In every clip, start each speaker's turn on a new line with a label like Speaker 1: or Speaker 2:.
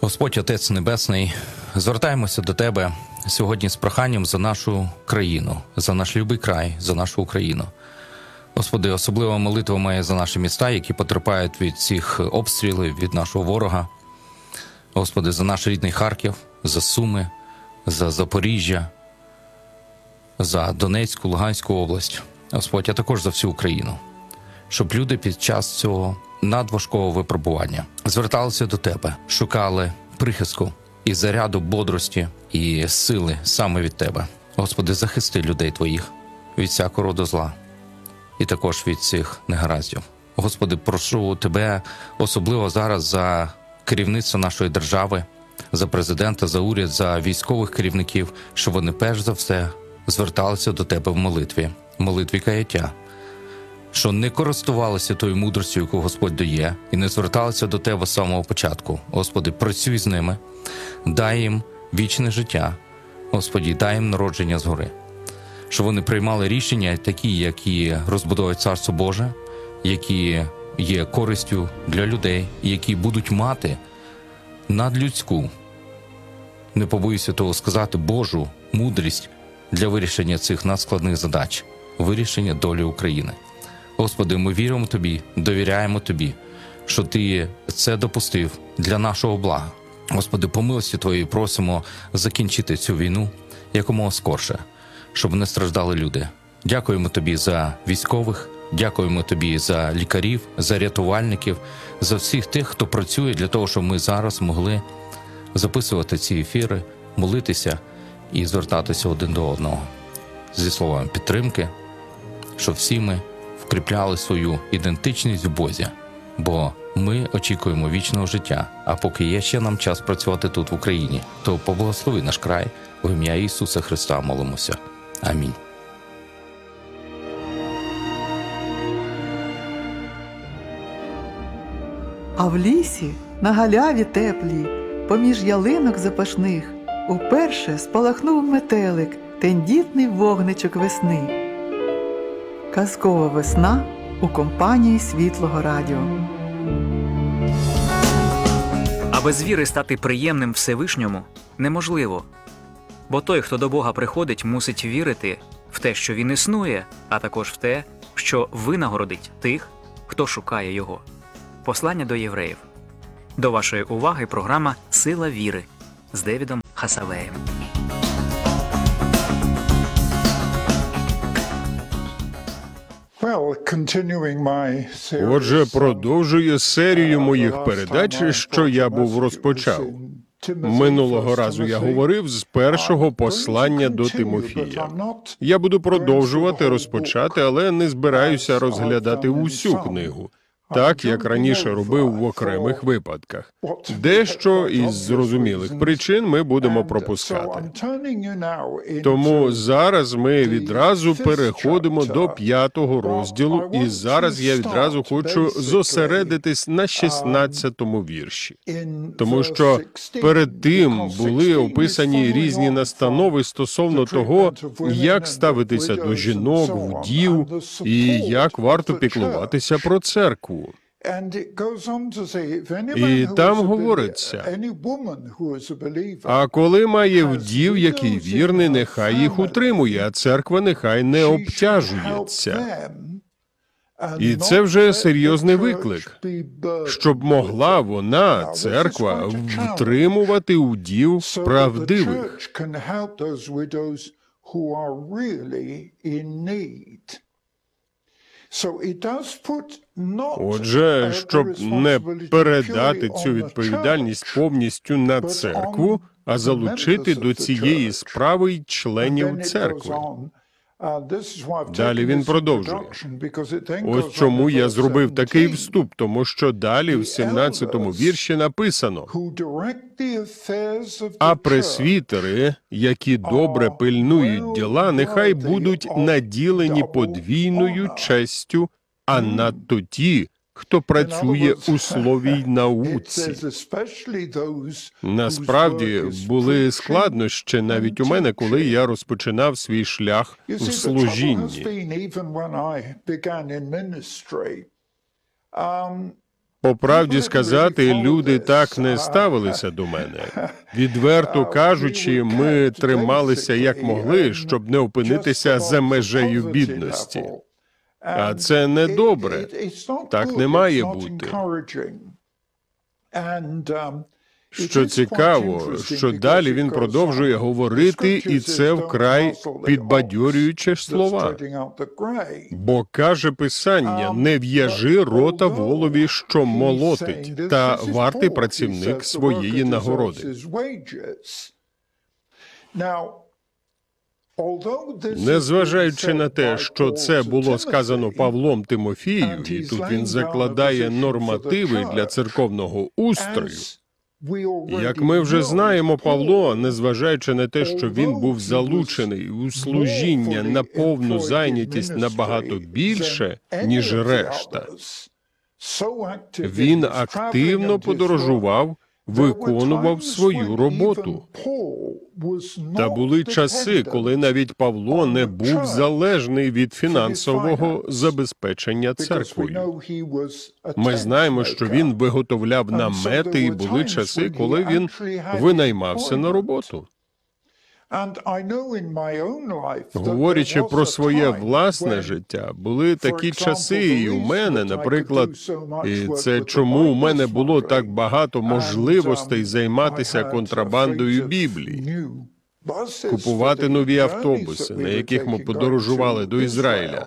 Speaker 1: Господь, Отець Небесний, звертаємося до Тебе сьогодні з проханням за нашу країну, за наш любий край, за нашу Україну. Господи, особлива молитва моя за наші міста, які потерпають від цих обстрілів, від нашого ворога. Господи, за наш рідний Харків, за Суми, за Запоріжжя, за Донецьку, Луганську область. Господь, а також за всю Україну. Щоб люди під час цього надважкого випробування зверталися до Тебе, шукали прихистку і заряду бодрості і сили саме від Тебе. Господи, захисти людей Твоїх від всякого роду зла і також від цих негараздів. Господи, прошу Тебе особливо зараз за керівництво нашої держави, за президента, за уряд, за військових керівників, щоб вони перш за все зверталися до Тебе в молитві каяття, що не користувалися тою мудростю, яку Господь дає, і не зверталися до Тебе з самого початку. Господи, працюй з ними, дай їм вічне життя, Господи, дай їм народження згори. Щоб вони приймали рішення такі, які розбудовують Царство Боже, які є користю для людей, які будуть мати надлюдську, не побоюся того сказати, Божу мудрість для вирішення цих надскладних задач, вирішення долі України. Господи, ми віримо Тобі, довіряємо Тобі, що Ти це допустив для нашого блага. Господи, по милості Твоїй просимо закінчити цю війну якомога скорше, щоб не страждали люди. Дякуємо Тобі за військових, дякуємо Тобі за лікарів, за рятувальників, за всіх тих, хто працює для того, щоб ми зараз могли записувати ці ефіри, молитися і звертатися один до одного зі словами підтримки, щоб всі ми вкріпляли свою ідентичність в Бозі, бо ми очікуємо вічного життя, а поки є ще нам час працювати тут в Україні, то поблагослови наш край, в ім'я Ісуса Христа молимося. Амінь.
Speaker 2: А в лісі, на галяві теплій, поміж ялинок запашних, уперше спалахнув метелик, тендітний вогничок весни. Казкова весна у компанії Світлого Радіо.
Speaker 3: А без віри стати приємним Всевишньому неможливо. Бо той, хто до Бога приходить, мусить вірити в те, що Він існує, а також в те, що винагородить тих, хто шукає Його. Послання до євреїв. До вашої уваги програма «Сила віри» з Девідом Хасавеєм.
Speaker 4: Отже, продовжую серію моїх передач, що я був розпочав. Минулого разу я говорив з першого послання до Тимофія. Я буду продовжувати розпочати, але не збираюся розглядати усю книгу, так, як раніше робив в окремих випадках. Дещо із зрозумілих причин ми будемо пропускати. Тому зараз ми відразу переходимо до 5-го розділу, і зараз я відразу хочу зосередитись на 16-му вірші. Тому що перед тим були описані різні настанови стосовно того, як ставитися до жінок, вдів, і як варто піклуватися про церкву. І там говориться, а коли має вдів, який вірний, нехай їх утримує, а церква нехай не обтяжується. І це вже серйозний виклик, щоб могла вона, церква, втримувати вдів правдивих. Отже, щоб не передати цю відповідальність повністю на церкву, а залучити до цієї справи й членів церкви. Далі він продовжує. Ось чому я зробив такий вступ, тому що далі в 17-му вірші написано: «А пресвітери, які добре пильнують діла, нехай будуть наділені подвійною честю, а надто ті, хто працює у слові й науці». Насправді, були складнощі навіть у мене, коли я розпочинав свій шлях у служінні. По правді сказати, люди так не ставилися до мене. Відверто кажучи, ми трималися як могли, щоб не опинитися за межею бідності. А це не добре. Так не має бути. Що цікаво, що далі він продовжує говорити, і це вкрай підбадьорюючі слова. Бо каже Писання: «Не в'яжи рота волові, що молотить, та вартий працівник своєї нагороди». Незважаючи на те, що це було сказано Павлом Тимофію, і тут він закладає нормативи для церковного устрою, як ми вже знаємо, Павло, незважаючи на те, що він був залучений у служіння на повну зайнятість набагато більше, ніж решта, він активно подорожував, виконував свою роботу. Та були часи, коли навіть Павло не був залежний від фінансового забезпечення церквою. Ми знаємо, що він виготовляв намети, і були часи, коли він винаймався на роботу. Говорячи про своє власне життя, були такі часи і у мене, наприклад, і це чому у мене було так багато можливостей займатися контрабандою Біблії, купувати нові автобуси, на яких ми подорожували до Ізраїля.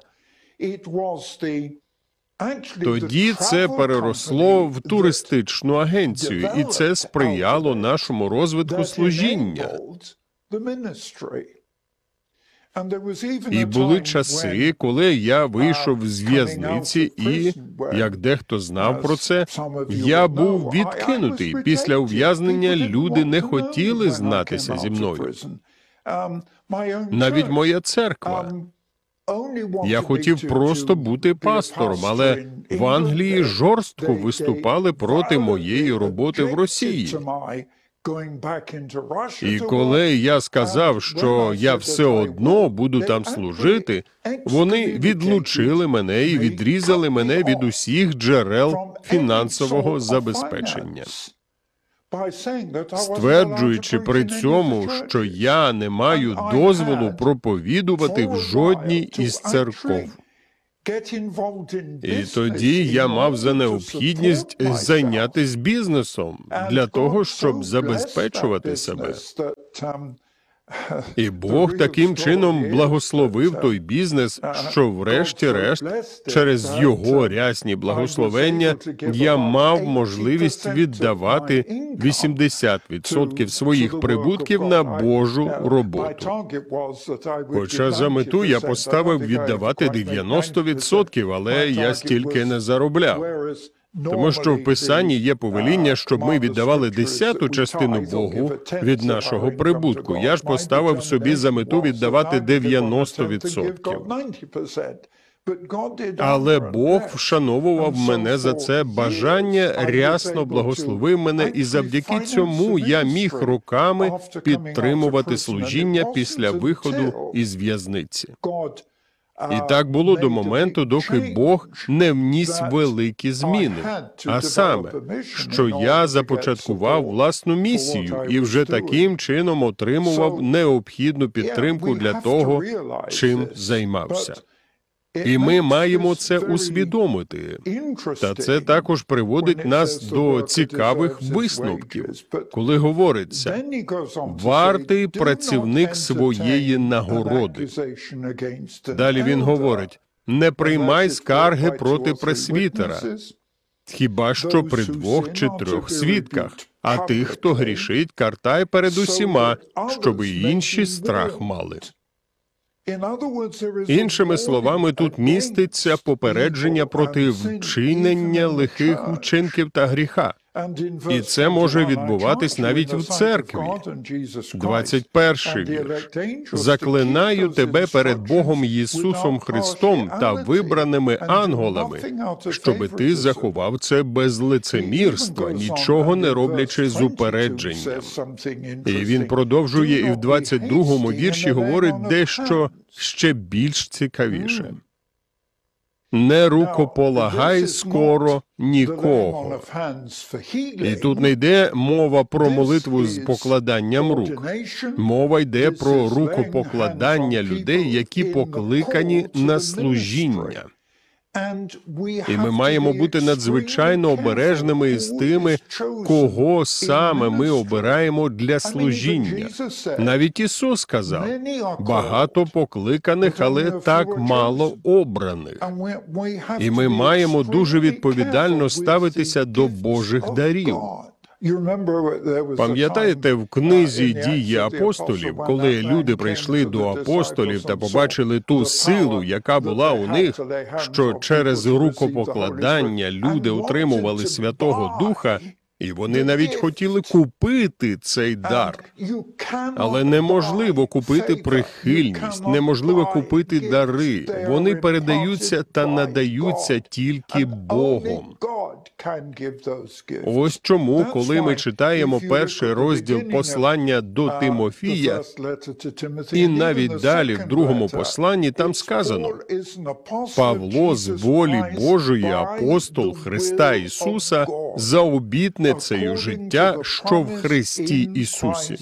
Speaker 4: Тоді це переросло в туристичну агенцію, і це сприяло нашому розвитку служіння. І були часи, коли я вийшов з в'язниці і, як дехто знав про це, я був відкинутий. Після ув'язнення люди не хотіли знатися зі мною. Навіть моя церква. Я хотів просто бути пастором, але в Англії жорстко виступали проти моєї роботи в Росії. І коли я сказав, що я все одно буду там служити, вони відлучили мене і відрізали мене від усіх джерел фінансового забезпечення, стверджуючи при цьому, що я не маю дозволу проповідувати в жодній із церков. І тоді я мав за необхідність зайнятися бізнесом для того, щоб забезпечувати себе. І Бог таким чином благословив той бізнес, що врешті-решт, через його рясні благословення, я мав можливість віддавати 80% своїх прибутків на Божу роботу. Хоча за мету я поставив віддавати 90%, але я стільки не заробляв. Тому що в Писанні є повеління, щоб ми віддавали 10-ту частину Богу від нашого прибутку. Я ж поставив собі за мету віддавати 90%. Але Бог вшановував мене за це бажання, рясно благословив мене, і завдяки цьому я міг роками підтримувати служіння після виходу із в'язниці. І так було до моменту, доки Бог не вніс великі зміни. А саме, що я започаткував власну місію і вже таким чином отримував необхідну підтримку для того, чим займався. І ми маємо це усвідомити. Та це також приводить нас до цікавих висновків, коли говориться: «Вартий працівник своєї нагороди». Далі він говорить: «Не приймай скарги проти пресвітера, хіба що при 2 чи 3 свідках, а тих, хто грішить, картай перед усіма, щоб і інші страх мали». Іншими словами, тут міститься попередження проти вчинення лихих вчинків та гріха. І це може відбуватись навіть в церкві. 21-й вірш. «Заклинаю тебе перед Богом Ісусом Христом та вибраними ангелами, щоби ти заховав це без лицемірства, нічого не роблячи з упередженням». І він продовжує і в 22-му вірші говорить дещо ще більш цікавіше. Не рукополагай скоро нікого. І тут не йде мова про молитву з покладанням рук. Мова йде про рукопокладання людей, які покликані на служіння. І ми маємо бути надзвичайно обережними із тими, кого саме ми обираємо для служіння. Навіть Ісус сказав, багато покликаних, але так мало обраних. І ми маємо дуже відповідально ставитися до Божих дарів. Пам'ятаєте, в книзі «Дії апостолів», коли люди прийшли до апостолів та побачили ту силу, яка була у них, що через рукопокладання люди отримували Святого Духа, і вони навіть хотіли купити цей дар. Але неможливо купити прихильність, неможливо купити дари. Вони передаються та надаються тільки Богом. Ось чому, коли ми читаємо перший розділ послання до Тимофія, і навіть далі в другому посланні там сказано: «Павло з волі Божої, апостол Христа Ісуса, за обітницею життя, що в Христі Ісусі».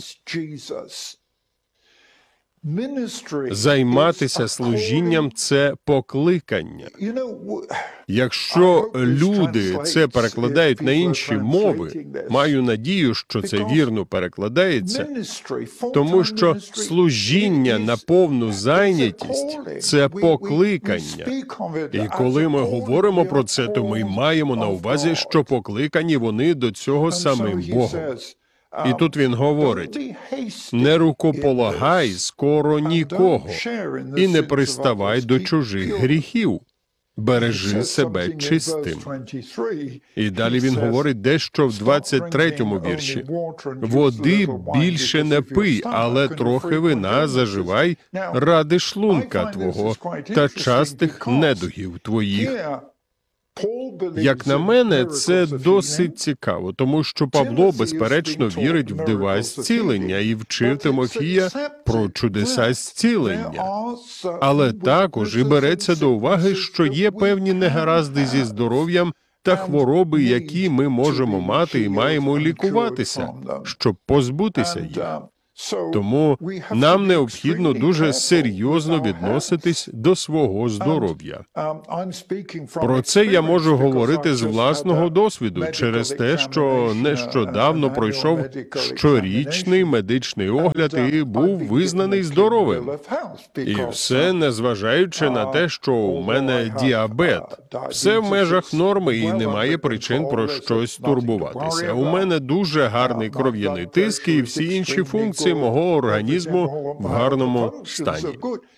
Speaker 4: Займатися служінням – це покликання. Якщо люди це перекладають на інші мови, маю надію, що це вірно перекладається, тому що служіння на повну зайнятість – це покликання. І коли ми говоримо про це, то ми маємо на увазі, що покликані вони до цього самим Богом. І тут він говорить: «Не рукополагай скоро нікого, і не приставай до чужих гріхів. Бережи себе чистим». І далі він говорить дещо в 23-му вірші: «Води більше не пий, але трохи вина заживай ради шлунка твого та частих недугів твоїх». Як на мене, це досить цікаво, тому що Павло, безперечно, вірить в дива зцілення і вчив Тимофія про чудеса зцілення. Але також і береться до уваги, що є певні негаразди зі здоров'ям та хвороби, які ми можемо мати і маємо лікуватися, щоб позбутися їх. Тому нам необхідно дуже серйозно відноситись до свого здоров'я. Про це я можу говорити з власного досвіду через те, що нещодавно пройшов щорічний медичний огляд і був визнаний здоровим. І все незважаючи на те, що у мене діабет. Все в межах норми і немає причин про щось турбуватися. У мене дуже гарний кров'яний тиск і всі інші функції мого організму в гарному стані.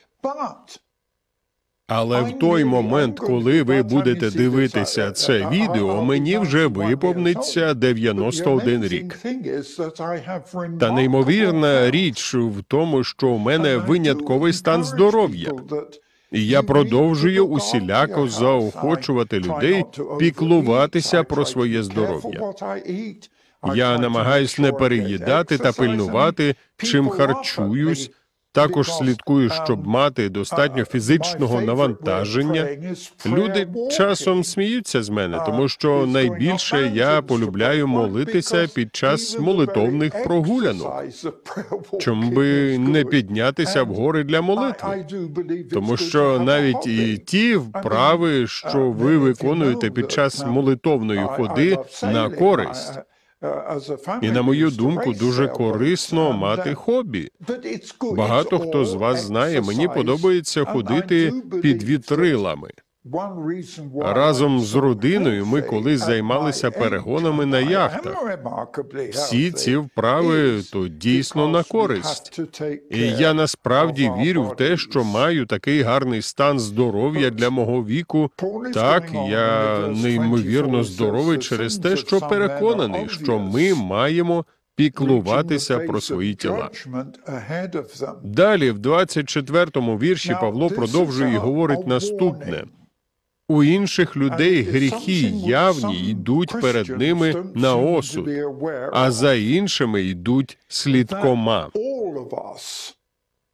Speaker 4: Але в той момент, коли ви будете дивитися це відео, мені вже виповниться 91 рік. Та неймовірна річ в тому, що у мене винятковий стан здоров'я. І я продовжую усіляко заохочувати людей піклуватися про своє здоров'я. Я намагаюсь не переїдати та пильнувати, чим харчуюсь. Також слідкую, щоб мати достатньо фізичного навантаження. Люди часом сміються з мене, тому що найбільше я полюбляю молитися під час молитовних прогулянок. Чому би не піднятися в гори для молитви? Тому що навіть і ті вправи, що ви виконуєте під час молитовної ходи, на користь. І, на мою думку, дуже корисно мати хобі. Багато хто з вас знає, мені подобається ходити під вітрилами. Разом з родиною ми колись займалися перегонами на яхтах. Всі ці вправи – то дійсно на користь. І я насправді вірю в те, що маю такий гарний стан здоров'я для мого віку. Так, я неймовірно здоровий через те, що переконаний, що ми маємо піклуватися про свої тіла. Далі, в 24-му вірші Павло продовжує і говорить наступне. У інших людей гріхи явні йдуть перед ними на осуд, а за іншими йдуть слідкома.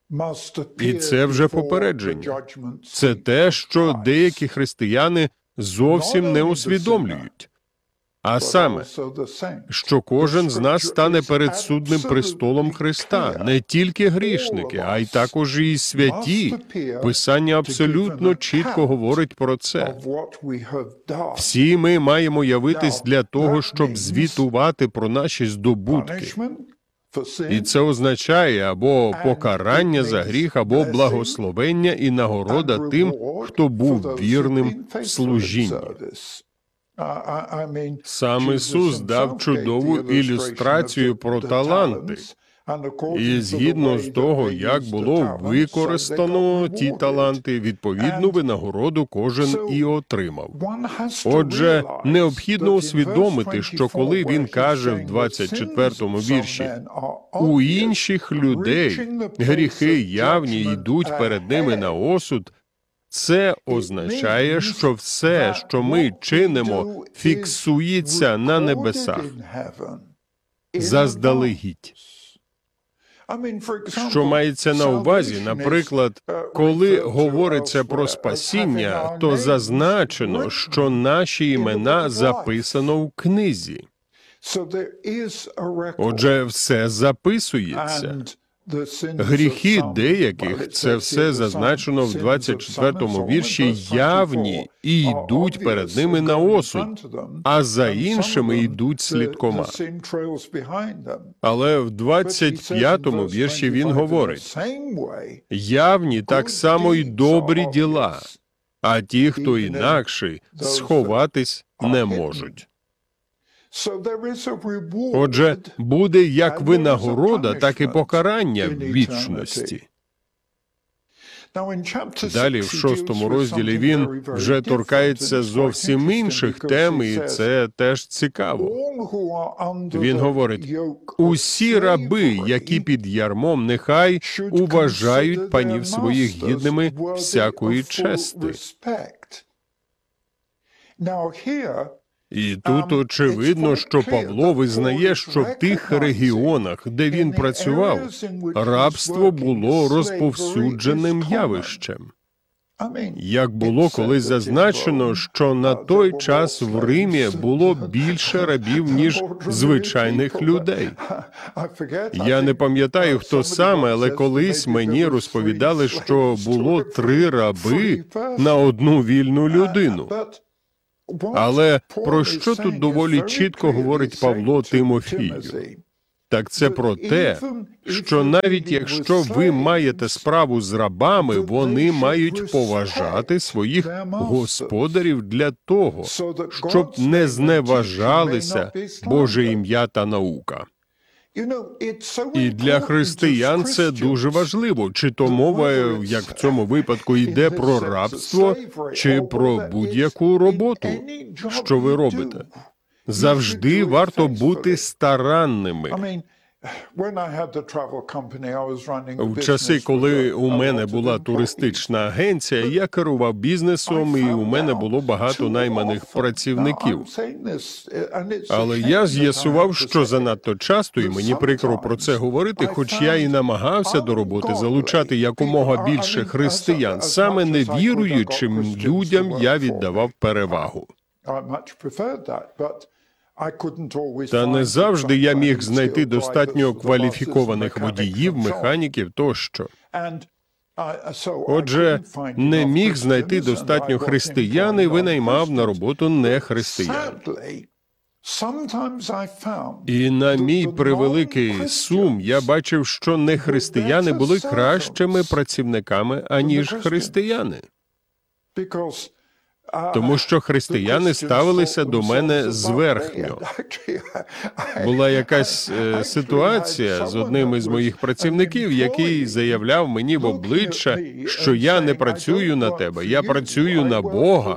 Speaker 4: І це вже попередження. Це те, що деякі християни зовсім не усвідомлюють. А саме, що кожен з нас стане перед судним престолом Христа. Не тільки грішники, а й також і святі. Писання абсолютно чітко говорить про це. Всі ми маємо явитись для того, щоб звітувати про наші здобутки. І це означає або покарання за гріх, або благословення і нагорода тим, хто був вірним в служінні. Сам Ісус дав чудову ілюстрацію про таланти. І згідно з того, як було використано ті таланти, відповідну винагороду кожен і отримав. Отже, необхідно усвідомити, що коли він каже в 24-му вірші «У інших людей гріхи явні йдуть перед ними на осуд», це означає, що все, що ми чинимо, фіксується на небесах. Заздалегідь. Що мається на увазі, наприклад, коли говориться про спасіння, то зазначено, що наші імена записано в книзі. Отже, все записується. Гріхи деяких, це все зазначено в 24-му вірші, явні і йдуть перед ними на осуд, а за іншими йдуть слідкома. Але в 25-му вірші він говорить, явні так само й добрі діла, а ті, хто інакший, сховатись не можуть. Отже, буде як винагорода, так і покарання в вічності. Далі, в 6-му розділі, він вже торкається зовсім інших тем, і це теж цікаво. Він говорить, «Усі раби, які під ярмом, нехай уважають панів своїх гідними всякої чести». І тут очевидно, що Павло визнає, що в тих регіонах, де він працював, рабство було розповсюдженим явищем. Як було колись зазначено, що на той час в Римі було більше рабів, ніж звичайних людей. Я не пам'ятаю, хто саме, але колись мені розповідали, що було 3 раби на одну вільну людину. Але про що тут доволі чітко говорить Павло Тимофію? Так це про те, що навіть якщо ви маєте справу з рабами, вони мають поважати своїх господарів для того, щоб не зневажалися Боже ім'я та наука. І для християн це дуже важливо, чи то мова, як в цьому випадку, йде про рабство, чи про будь-яку роботу, що ви робите. Завжди варто бути старанними. В часи, коли у мене була туристична агенція, я керував бізнесом, і у мене було багато найманих працівників. Але я з'ясував, що занадто часто, і мені прикро про це говорити, хоч я і намагався до роботи залучати якомога більше християн, саме невіруючим людям я віддавав перевагу. Та не завжди я міг знайти достатньо кваліфікованих водіїв, механіків тощо. Отже, не міг знайти достатньо християн і винаймав на роботу нехристиян. І на мій превеликий сум я бачив, що нехристияни були кращими працівниками, аніж християни. Тому що християни ставилися до мене зверхньо. Була якась ситуація з одним із моїх працівників, який заявляв мені в обличчя, що я не працюю на тебе, я працюю на Бога.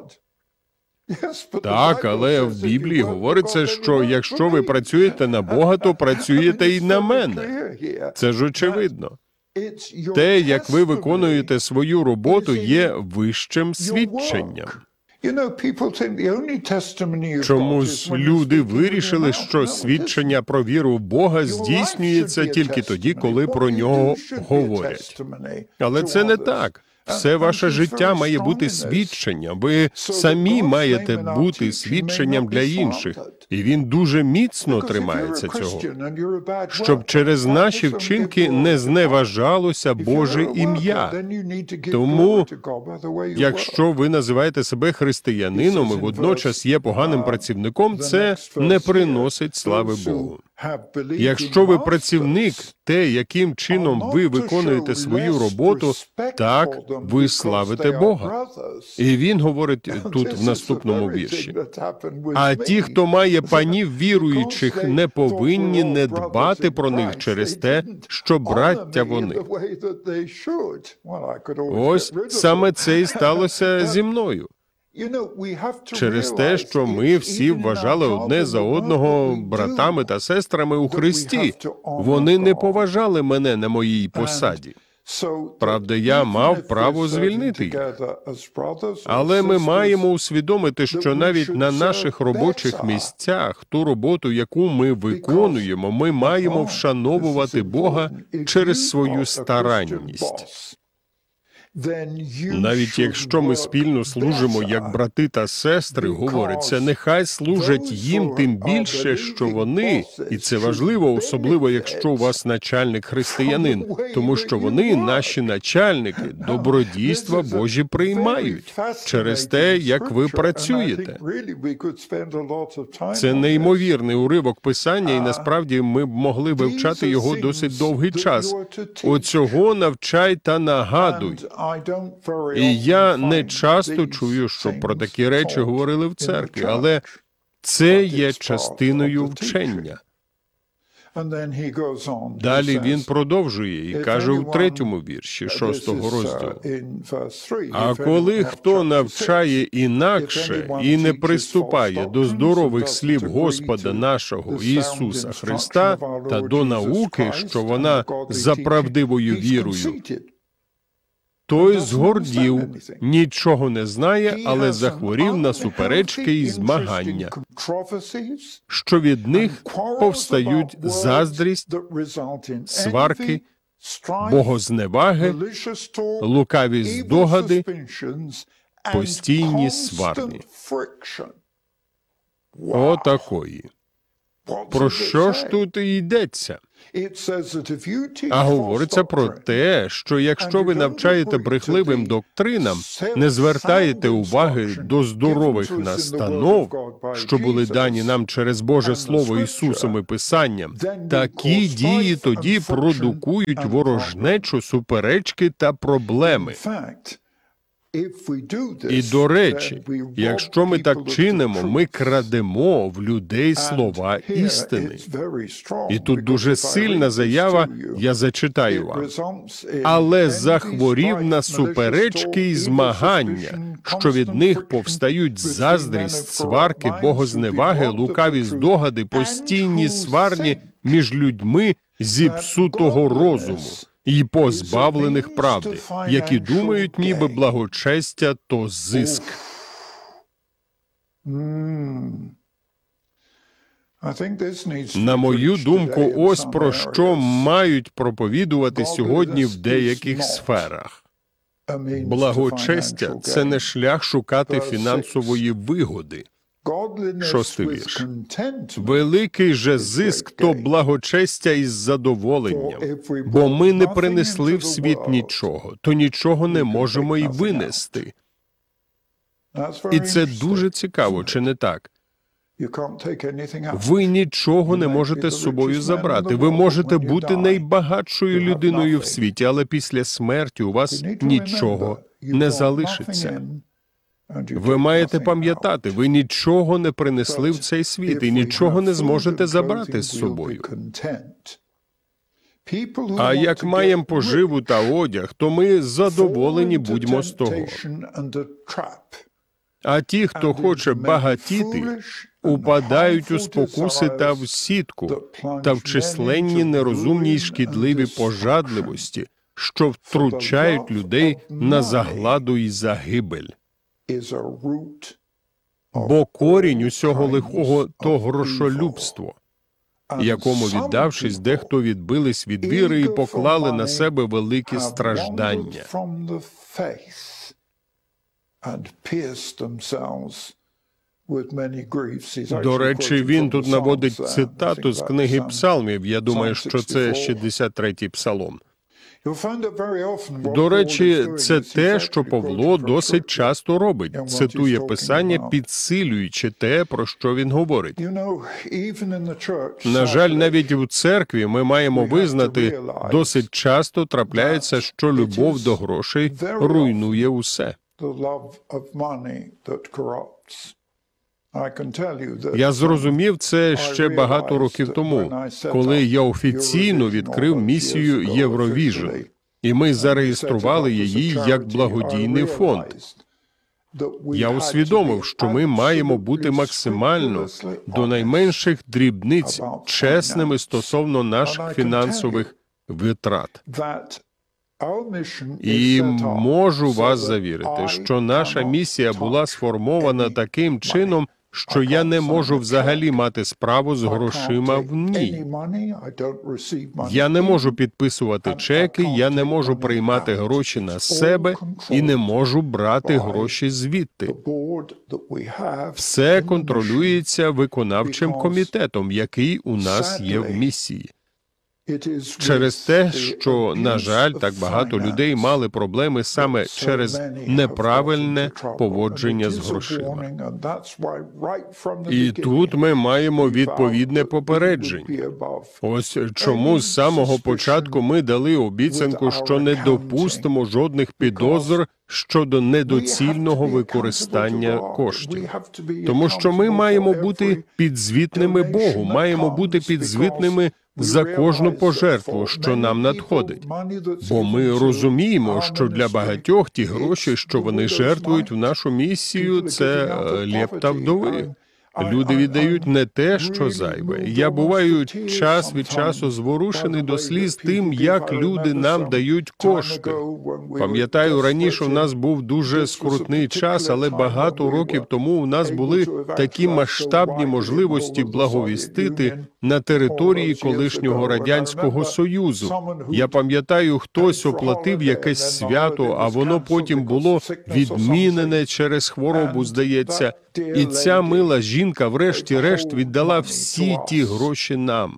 Speaker 4: Так, але в Біблії говориться, що якщо ви працюєте на Бога, то працюєте і на мене. Це ж очевидно. Те, як ви виконуєте свою роботу, є вищим свідченням. Чомусь люди вирішили, що свідчення про віру в Бога здійснюється тільки тоді, коли про нього говорять. Але це не так. Все ваше життя має бути свідченням. Ви самі маєте бути свідченням для інших. І він дуже міцно тримається цього. Щоб через наші вчинки не зневажалося Боже ім'я. Тому, якщо ви називаєте себе християнином і водночас є поганим працівником, це не приносить слави Богу. Якщо ви працівник, те, яким чином ви виконуєте свою роботу, так, ви славите Бога. І він говорить тут в наступному вірші. А ті, хто має панів віруючих, не повинні не дбати про них через те, що браття вони. Ось саме це і сталося зі мною. Через те, що ми всі вважали одне за одного братами та сестрами у Христі. Вони не поважали мене на моїй посаді. Правда, я мав право звільнити їх. Але ми маємо усвідомити, що навіть на наших робочих місцях ту роботу, яку ми виконуємо, ми маємо вшановувати Бога через свою старанність. Навіть якщо ми спільно служимо як брати та сестри, говориться, нехай служать їм тим більше, що вони, і це важливо, особливо якщо у вас начальник християнин, тому що вони, наші начальники, добродійства Божі приймають через те, як ви працюєте. Це неймовірний уривок Писання, і насправді ми б могли вивчати його досить довгий час. Оцього навчай та нагадуй. І я не часто чую, щоб про такі речі говорили в церкві, але це є частиною вчення. Далі він продовжує і каже у 3-му вірші 6-го розділу. А коли хто навчає інакше і не приступає до здорових слів Господа нашого Ісуса Христа та до науки, що вона за правдивою вірою, той згордів, нічого не знає, але захворів на суперечки і змагання, що від них повстають заздрість, сварки, богозневаги, лукаві здогади, постійні сварні. Отакої. Про що ж тут і йдеться? А говориться про те, що якщо ви навчаєте брехливим доктринам, не звертаєте уваги до здорових настанов, що були дані нам через Боже Слово Ісусом і Писанням, такі дії тоді продукують ворожнечу, суперечки та проблеми. І, до речі, якщо ми так чинимо, ми крадемо в людей слова істини. І тут дуже сильна заява, я зачитаю вам. Але захворів на суперечки і змагання, що від них повстають заздрість, сварки, богозневаги, лукаві здогади, постійні сварні між людьми зіпсутого розуму і позбавлених правди, які думають, ніби благочестя – то зиск. На мою думку, ось про що мають проповідувати сьогодні в деяких сферах. Благочестя – це не шлях шукати фінансової вигоди. 6-й вірш. Великий же зиск – то благочестя із задоволенням, бо ми не принесли в світ нічого, то нічого не можемо й винести. І це дуже цікаво, чи не так? Ви нічого не можете з собою забрати. Ви можете бути найбагатшою людиною в світі, але після смерті у вас нічого не залишиться. Ви маєте пам'ятати, ви нічого не принесли в цей світ і нічого не зможете забрати з собою. А як маємо поживу та одяг, то ми задоволені будьмо з того. А ті, хто хоче багатіти, упадають у спокуси та в сітку, та в численні нерозумні й шкідливі пожадливості, що втручають людей на загладу і загибель. Бо корінь усього лихого – то грошолюбство, якому, віддавшись, дехто відбились від віри і поклали на себе великі страждання. До речі, він тут наводить цитату з книги Псалмів. Я думаю, що це 63-й псалом. До речі, це те, що Павло досить часто робить. Цитує Писання, підсилюючи те, про що він говорить. На жаль, навіть у церкві ми маємо визнати, досить часто трапляється, що любов до грошей руйнує усе. Я зрозумів це ще багато років тому, коли я офіційно відкрив місію Євровіжн, і ми зареєстрували її як благодійний фонд. Я усвідомив, що ми маємо бути максимально до найменших дрібниць чесними стосовно наших фінансових витрат. І можу вас завірити, що наша місія була сформована таким чином, що я не можу взагалі мати справу з грошима в ній. Я не можу підписувати чеки, я не можу приймати гроші на себе і не можу брати гроші звідти. Все контролюється виконавчим комітетом, який у нас є в місії. Через те, що, на жаль, так багато людей мали проблеми саме через неправильне поводження з грошима. І тут ми маємо відповідне попередження. Ось чому з самого початку ми дали обіцянку, що не допустимо жодних підозр щодо недоцільного використання коштів. Тому що ми маємо бути підзвітними Богу, маємо бути підзвітними за кожну пожертву, що нам надходить. Бо ми розуміємо, що для багатьох ті гроші, що вони жертвують в нашу місію, це лепта вдови. Люди віддають не те, що зайве. Я буваю час від часу зворушений до сліз тим, як люди нам дають кошти. Пам'ятаю, раніше у нас був дуже скрутний час, але багато років тому у нас були такі масштабні можливості благовістити на території колишнього Радянського Союзу. Я пам'ятаю, хтось оплатив якесь свято, а воно потім було відмінене через хворобу, здається. І ця мила жінка врешті-решт віддала всі ті гроші нам.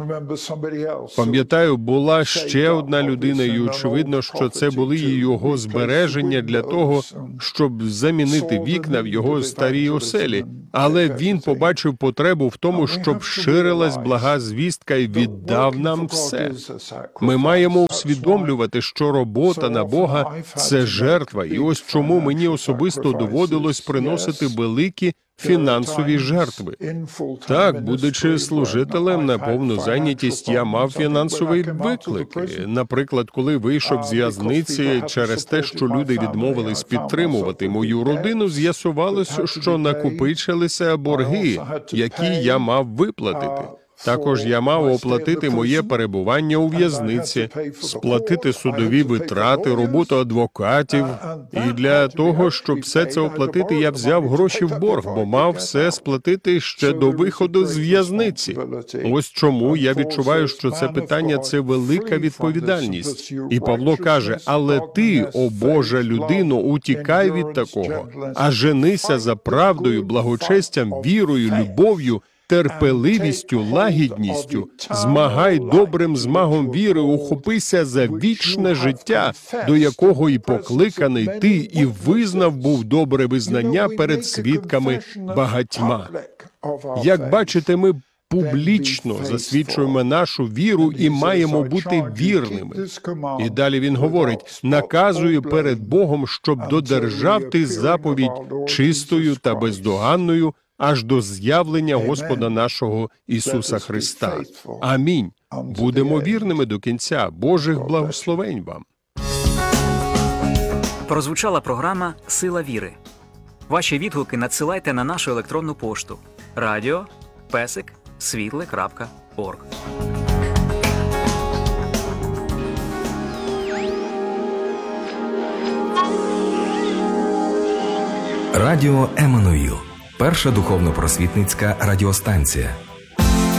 Speaker 4: Пам'ятаю, була ще одна людина, і очевидно, що це були і його збереження для того, щоб замінити вікна в його старій оселі. Але він побачив потребу в тому, щоб ширилась блага звістка і віддав нам все. Ми маємо усвідомлювати, що робота на Бога – це жертва. І ось чому мені особисто доводилось приносити великі фінансові жертви. Так, будучи служителем на повну зайнятість, я мав фінансовий виклик. Наприклад, коли вийшов з в'язниці через те, що люди відмовились підтримувати мою родину, з'ясувалося, що накопичилися борги, які я мав виплатити. Також я мав оплатити моє перебування у в'язниці, сплатити судові витрати, роботу адвокатів. І для того, щоб все це оплатити, я взяв гроші в борг, бо мав все сплатити ще до виходу з в'язниці. Ось чому я відчуваю, що це питання – це велика відповідальність. І Павло каже, але ти, о Божа людино, утікай від такого, а женися за правдою, благочестям, вірою, любов'ю, терпеливістю, лагідністю, змагай добрим змагом віри, ухопися за вічне життя, до якого і покликаний ти, і визнав був добре визнання перед свідками багатьма. Як бачите, ми публічно засвідчуємо нашу віру і маємо бути вірними. І далі він говорить, наказує перед Богом, щоб додержав ти заповідь чистою та бездоганною, аж до з'явлення Господа нашого Ісуса Христа. Амінь. Будемо вірними до кінця. Божих благословень вам.
Speaker 3: Прозвучала програма «Сила віри». Ваші відгуки надсилайте на нашу електронну пошту radio@світле.орг.
Speaker 5: Радіо Еммануїл. Перша духовно-просвітницька радіостанція.